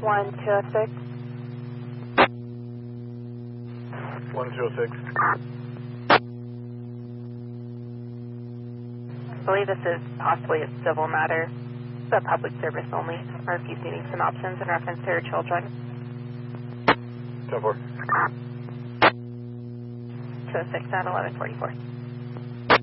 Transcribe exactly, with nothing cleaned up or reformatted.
one two oh six. one two oh six. I believe this is possibly a civil matter, but public service only. R F U's needing some options in reference to her children. ten four. two oh six at eleven forty-four.